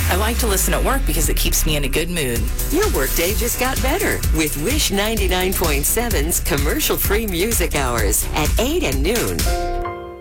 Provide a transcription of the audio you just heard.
I like to listen at work because it keeps me in a good mood. Your workday just got better with Wish 99.7's commercial-free music hours at 8 and noon.